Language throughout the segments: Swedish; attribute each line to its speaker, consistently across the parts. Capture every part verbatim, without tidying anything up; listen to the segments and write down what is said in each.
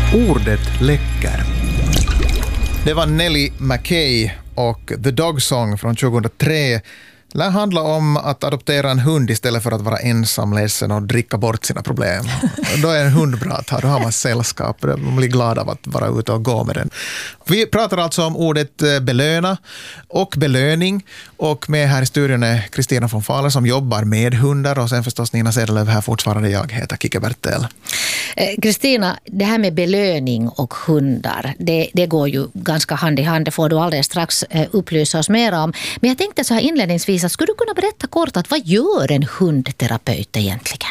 Speaker 1: Ordet läcker. Det var Nellie McKay och The Dog Song från tjugohundratre. Det handlar om att adoptera en hund istället för att vara ensam, ledsen och dricka bort sina problem. Då är en hund bra att ha, då har man sällskap. Man blir glad av att vara ute och gå med den. Vi pratar alltså om ordet belöna och belöning. Och med här i studion är Kristina von Fahler som jobbar med hundar. Och sen förstås Nina Sedelöv här fortfarande. Jag heter Kike Bertel.
Speaker 2: Kristina, det här med belöning och hundar, det, det går ju ganska hand i hand. Det får du alldeles strax upplysa oss mer om. Men jag tänkte så här inledningsvis, att skulle du kunna berätta kort att vad gör en hundterapeut egentligen?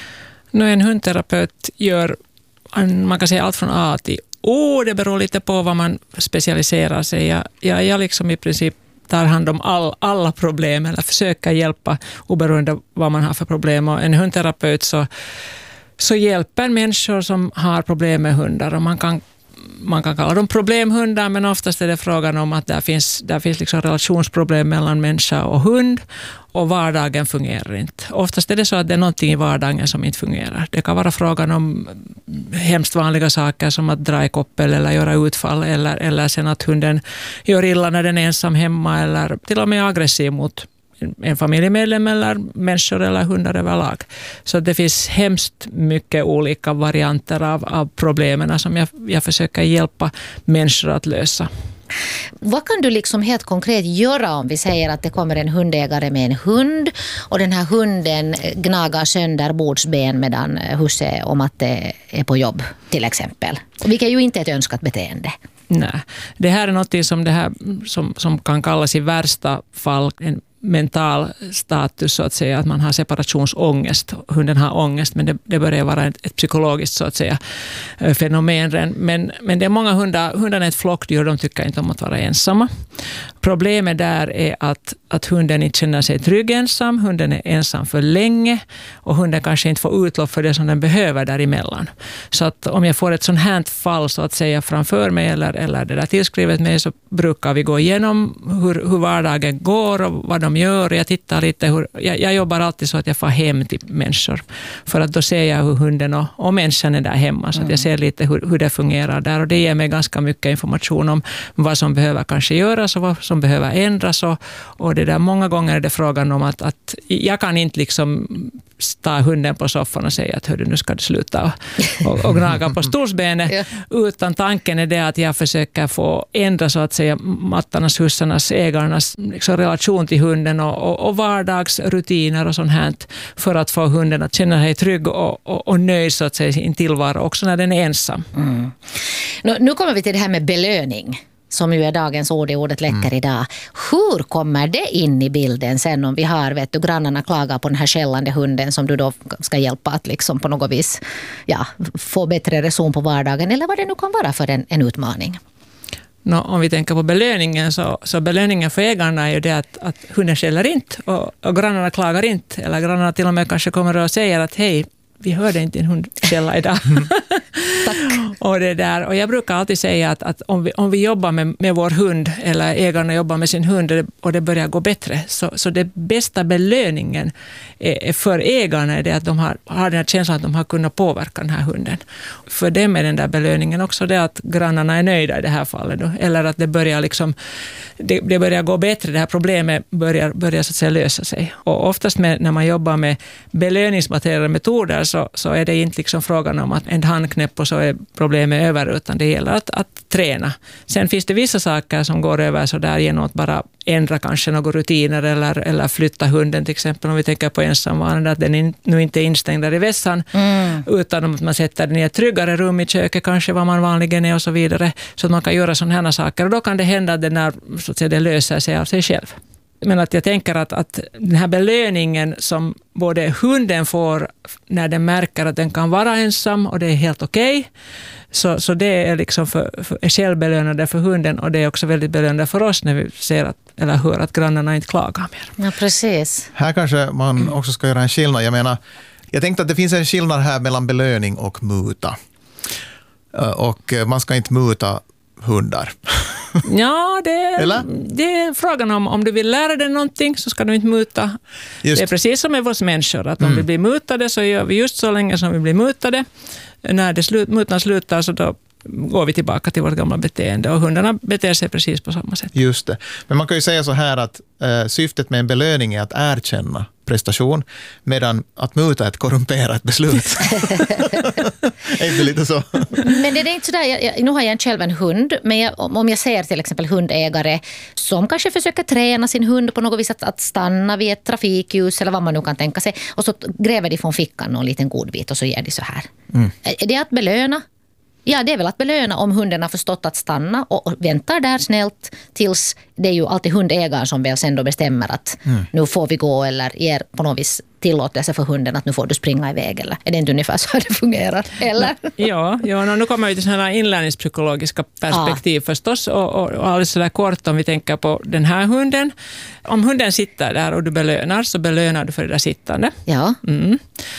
Speaker 3: Nu en hundterapeut gör, man kan säga allt från A till O. Det beror lite på vad man specialiserar sig. Jag, jag, jag liksom i princip tar hand om all, alla problem eller försöker hjälpa oberoende vad man har för problem. Och en hundterapeut så, så hjälper människor som har problem med hundar, och man kan Man kan kalla dem problemhundar, men oftast är det frågan om att där finns, där finns liksom relationsproblem mellan människa och hund, och vardagen fungerar inte. Oftast är det så att det är någonting i vardagen som inte fungerar. Det kan vara frågan om hemskt vanliga saker som att dra i koppel eller göra utfall, eller, eller sen att hunden gör illa när den är ensam hemma, eller till och med aggressiv mot en familjemedlem eller människor eller hundar överlag. Så det finns hemskt mycket olika varianter av, av problemen som jag, jag försöker hjälpa människor att lösa.
Speaker 2: Vad kan du liksom helt konkret göra om vi säger att det kommer en hundägare med en hund och den här hunden gnagar sönder bordsben medan huset om att det är på jobb till exempel? Vilket ju inte är ett önskat beteende.
Speaker 3: Nej, det här är något som, det här, som, som kan kallas i värsta fall en mental status, så att säga, att man har separationsångest. Hunden har ångest, men det, det börjar vara ett, ett psykologiskt, så att säga, fenomen. Men, men det är många hundar, hundarna är ett flockdjur, de tycker inte om att vara ensamma. Problemet där är att, att hunden inte känner sig trygg ensam, hunden är ensam för länge, och hunden kanske inte får utlopp för det som den behöver däremellan. Så att om jag får ett sånt här fall, så att säga, framför mig eller, eller det där tillskrivet mig, så brukar vi gå igenom hur, hur vardagen går och vad de gör. Jag tittar lite hur, jag, jag jobbar alltid så att jag får hem till människor, för att då ser jag hur hunden och, och människan är där hemma, så att jag ser lite hur, hur det fungerar där, och det ger mig ganska mycket information om vad som behöver kanske göras och vad som behöver ändras, och, och det där, många gånger är det frågan om att, att jag kan inte liksom ta hunden på soffan och säga att hörru, nu ska du sluta och, och, och gnaga på stolsbenet, ja. Utan tanken är det att jag försöker få ändra, så att säga, mattarnas, hussarnas, ägarnas liksom relation till hunden och, och, och vardagsrutiner och sånt här, för att få hunden att känna sig trygg och, och, och nöjd, så att säga, i sin tillvaro också när den är ensam.
Speaker 2: Mm. Nu, nu kommer vi till det här med belöning, som ju är dagens ord i ordet läcker mm. idag. Hur kommer det in i bilden sen om vi har, vet du, grannarna klagar på den här skällande hunden som du då ska hjälpa att liksom på något vis, ja, få bättre reson på vardagen, eller vad det nu kan vara för en, en utmaning?
Speaker 3: No, om vi tänker på belöningen, så, så belöningen för ägarna är ju det att, att hunden skäller inte och, och grannarna klagar inte, eller grannarna till och med kanske kommer och säger att hej, vi hörde inte en hund skälla idag. Mm. Tack. Och, det där, och jag brukar alltid säga att, att om, vi, om vi jobbar med, med vår hund, eller ägarna jobbar med sin hund, och det börjar gå bättre, så, så det bästa belöningen är, för ägarna är det att de har, har den här känslan att de har kunnat påverka den här hunden. För dem är den där belöningen också det att grannarna är nöjda i det här fallet. Då. Eller att det börjar, liksom, det, det börjar gå bättre, det här problemet börjar, börjar så att säga lösa sig. Och oftast med, när man jobbar med belöningsbaserade metoder, Så, så är det inte liksom frågan om att en handknäpp och så är problemet över, utan det gäller att, att träna. Sen finns det vissa saker som går över så där genom att bara ändra kanske några rutiner eller, eller flytta hunden, till exempel om vi tänker på ensamvarande, att den in, nu inte är instängd där i vässan, mm. utan att man sätter den i ett tryggare rum i köket, kanske vad man vanligen är och så vidare, så att man kan göra sådana här saker, och då kan det hända att den här, så att säga, det löser sig av sig själv. Men att jag tänker att, att den här belöningen som både hunden får när den märker att den kan vara ensam och det är helt okej, okay, så, så det är liksom för, för, är självbelönande för hunden, och det är också väldigt belönande för oss när vi ser att, eller hör att grannarna inte klagar mer.
Speaker 2: Ja, precis.
Speaker 1: Här kanske man också ska göra en skillnad. Jag menar, jag tänkte att det finns en skillnad här mellan belöning och muta. Och man ska inte muta hundar.
Speaker 3: Ja, det är,
Speaker 1: Eller?
Speaker 3: det är frågan om om du vill lära dig någonting så ska du inte muta.
Speaker 1: Just.
Speaker 3: Det är precis som med oss människor, att om
Speaker 1: Mm.
Speaker 3: vi blir mutade så gör vi just så länge som vi blir mutade. När det slut, mutan slutar så då går vi tillbaka till vårt gamla beteende och hundarna beter sig precis på samma sätt.
Speaker 1: Just det. Men man kan ju säga så här att eh, syftet med en belöning är att erkänna prestation, medan att muta är ett korrumperat beslut. Är det lite så?
Speaker 2: Men det är inte sådär, jag, jag, nu har jag själv en hund, men jag, om om jag ser till exempel hundägare som kanske försöker träna sin hund på något vis att, att stanna vid ett trafikljus eller vad man nu kan tänka sig, och så gräver de från fickan någon liten godbit och så ger de så här. Mm. Är det att belöna? Ja, det är väl att belöna om hunden har förstått att stanna och, och väntar där snällt tills det är ju alltid hundägaren som väl sen då bestämmer att mm. nu får vi gå, eller ger på något vis tillåtelse för hunden att nu får du springa iväg, eller är det inte ungefär så det fungerar? Eller?
Speaker 3: Ja, ja, nu kommer vi till sådana inlärningspsykologiska perspektiv ja. förstås, och, och, och alldeles sådär kort om vi tänker på den här hunden. Om hunden sitter där och du belönar så belönar du för det där sittande.
Speaker 2: Ja.
Speaker 3: Mm.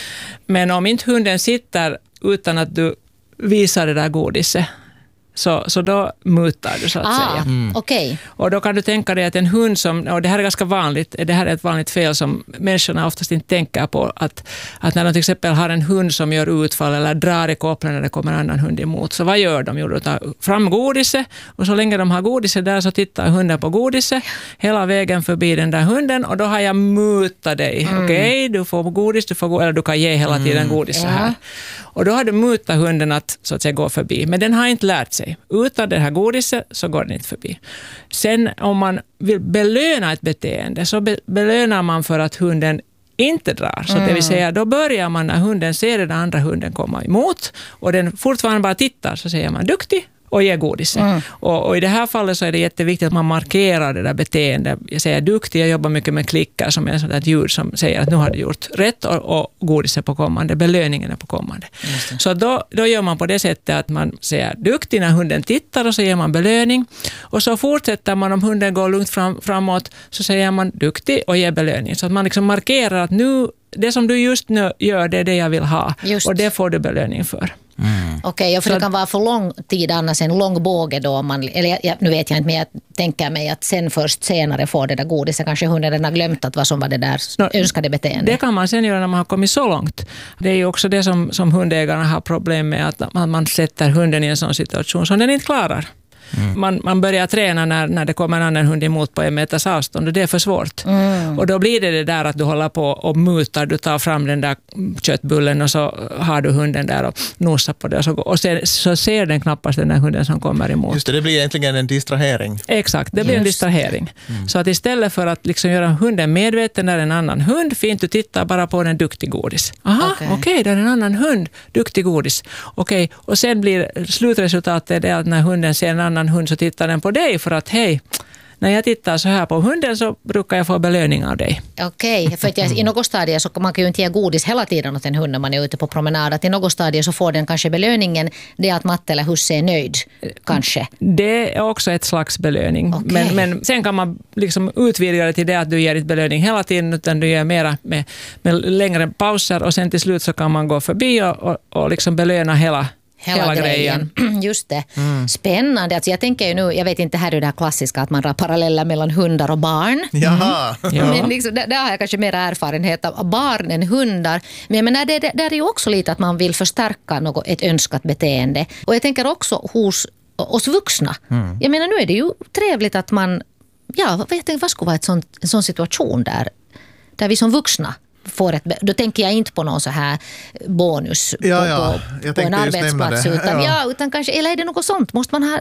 Speaker 3: Men om inte hunden sitter utan att du visar det där godiset, så, så då mutar du så att
Speaker 2: ah,
Speaker 3: säga.
Speaker 2: Mm. Okay.
Speaker 3: Och då kan du tänka dig att en hund som, och det här är ganska vanligt, det här är ett vanligt fel som människorna oftast inte tänker på, att, att när de till exempel har en hund som gör utfall eller drar i kopplen när det kommer en annan hund emot, så vad gör de? Jo, de tar fram godiset, och så länge de har godiset där så tittar hunden på godiset hela vägen förbi den där hunden, och då har jag mutat dig. Mm. Okej, okay, du får godis, du får go- eller du kan ge hela tiden godis så här. Ja. Och då har du mutat hunden att, så att säga, gå förbi. Men den har inte lärt sig. Utan det här godiset så går den inte förbi. Sen om man vill belöna ett beteende så be- belönar man för att hunden inte drar. Så det vill säga, då börjar man när hunden ser den andra hunden komma emot och den fortfarande bara tittar, så säger man duktig och ger godiset. Mm. Och, och i det här fallet så är det jätteviktigt att man markerar det där beteendet. Jag säger duktig, jag jobbar mycket med klickar som är ett sådant ljud som säger att nu har du gjort rätt, och, och godiset på kommande, belöningen är på kommande. Så då, då gör man på det sättet att man säger duktig när hunden tittar, och så ger man belöning. Och så fortsätter man, om hunden går lugnt fram, framåt, så säger man duktig och ger belöning. Så att man liksom markerar att nu, det som du just nu gör, det är det jag vill ha. Just. Och det får du belöning för.
Speaker 2: Mm. Okej, okay, för så det kan vara för lång tid annars, en lång båge då man, eller jag, nu vet jag inte, men jag tänker mig att sen först senare får det där godiset, kanske hunden redan har glömt att vad som var det där no, önskade beteendet.
Speaker 3: Det kan man sen göra när man har kommit så långt. Det är ju också det som, som hundägarna har problem med, att man, man sätter hunden i en sån situation som den inte klarar. Mm. Man, man börjar träna när, när det kommer en annan hund emot på en meters avstånd, och det är för svårt. Mm. Och då blir det det där att du håller på och mutar, du tar fram den där köttbullen och så har du hunden där och nosar på det, och så, och sen, så ser den knappast den där hunden som kommer emot.
Speaker 1: Just det, det blir egentligen en distrahering.
Speaker 3: Exakt, det blir Just. en distrahering. Mm. Så att istället för att liksom göra hunden medveten där är en annan hund, fint, du tittar bara på den duktig godis. Aha, okej, okay. okay, där är en annan hund, duktig godis. Okej, okay. Och sen blir slutresultatet det att när hunden ser en annan hund så tittar den på dig för att hej, när jag tittar så här på hunden så brukar jag få belöning av dig.
Speaker 2: Okej, okay, för att jag, i något stadie så man kan ju inte ge godis hela tiden åt en hund när man är ute på promenad. Att i något stadie så får den kanske belöningen, det är att matte eller husse är nöjd, kanske.
Speaker 3: Det är också ett slags belöning. Okay. Men, men sen kan man liksom utvidga det till det att du ger inte belöning hela tiden, utan du ger mera med, med längre pauser, och sen till slut så kan man gå förbi och, och, och liksom belöna hela Hela, Hela grejen.
Speaker 2: grejen. Just det. Mm. Spännande. Alltså jag tänker ju nu, jag vet inte, här är det här klassiska att man drar paralleller mellan hundar och barn.
Speaker 1: Jaha.
Speaker 2: Mm. Ja. Men liksom, där, där har jag kanske mer erfarenhet av barn än hundar. Men jag menar, det, det, där är ju också lite att man vill förstärka något, ett önskat beteende. Och jag tänker också hos oss vuxna. Mm. Jag menar, nu är det ju trevligt att man, ja, jag tänkte, vad skulle vara ett sånt, en sån situation där, där vi som vuxna får ett, då tänker jag inte på någon så här bonus
Speaker 1: ja,
Speaker 2: på,
Speaker 1: ja.
Speaker 2: på, på en arbetsplats utan, ja. Ja, utan kanske, eller är det något sånt? Måste man ha,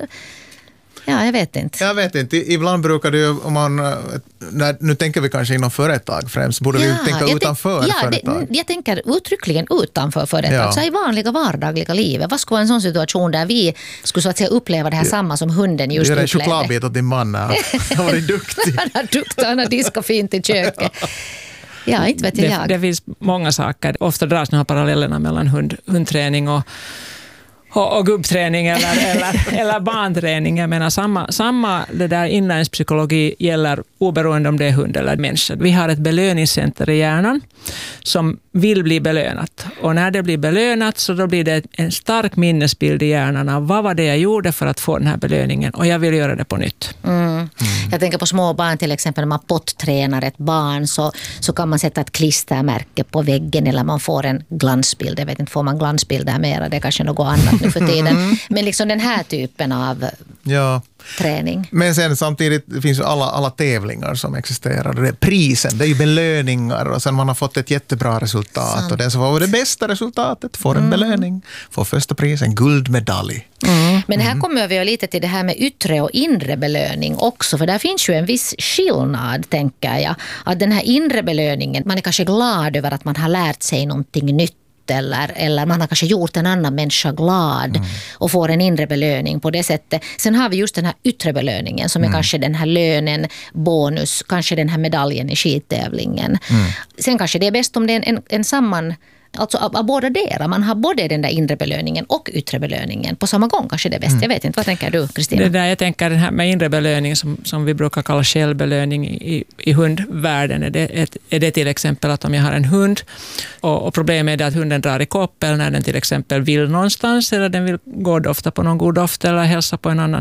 Speaker 2: ja, jag vet inte.
Speaker 1: Jag vet inte, ibland brukar det ju, om man, när, nu tänker vi kanske inom företag främst, borde ja, vi tänka utanför
Speaker 2: ja,
Speaker 1: företag?
Speaker 2: Det, jag tänker uttryckligen utanför företag, ja. Så i vanliga vardagliga livet. Vad skulle vara en sån situation där vi skulle så att säga uppleva det här ja. samma som hunden just upplevde?
Speaker 1: Det är en chokladbit åt din man, han har varit duktig.
Speaker 2: Han har duktig, han har diskat fint i köket. Ja, inte vet jag.
Speaker 3: Det, det finns många saker. Ofta dras nu parallellerna mellan hund, hundträning och, och, och gubbträning eller, eller, eller barnträning. Jag menar, samma, samma det där inlärningspsykologi gäller oberoende om det är hund eller människa. Vi har ett belöningscenter i hjärnan som vill bli belönat. Och när det blir belönat så då blir det en stark minnesbild i hjärnan av vad var det jag gjorde för att få den här belöningen och jag vill göra det på nytt.
Speaker 2: Mm. Mm. Jag tänker på små barn till exempel, när man pottränar ett barn så, så kan man sätta ett klistermärke på väggen eller man får en glansbild. Jag vet inte, får man glansbilder mera? Det är kanske något annat nu för tiden. Men liksom den här typen av
Speaker 1: ja.
Speaker 2: träning.
Speaker 1: Men sen samtidigt det finns ju alla, alla tävlingar som existerar. Det är prisen, det är ju belöningar och sen man har fått ett jättebra resultat. Sant. Och den som får det bästa resultatet får en mm. belöning. Får första prisen, guldmedalj.
Speaker 2: Mm. Men här kommer vi lite till det här med yttre och inre belöning också. För där finns ju en viss skillnad, tänker jag. Att den här inre belöningen, man är kanske glad över att man har lärt sig någonting nytt. Eller, eller man har kanske gjort en annan människa glad mm. och får en inre belöning på det sättet. Sen har vi just den här yttre belöningen som är mm. kanske den här lönen, bonus, kanske den här medaljen i skidtävlingen. Mm. Sen kanske det är bäst om det är en, en samman... Alltså av, av båda delar. Man har både den där inre belöningen och yttre belöningen på samma gång. Kanske det är bäst. Mm. Jag vet inte. Vad tänker du, Kristina?
Speaker 3: Det där, jag tänker den här med inre belöning som, som vi brukar kalla självbelöning i, i hundvärlden. Är det, ett, är det till exempel att om jag har en hund och, och problemet är att hunden drar i koppel när den till exempel vill någonstans eller den vill gå dofta på någon god doft eller hälsa på en annan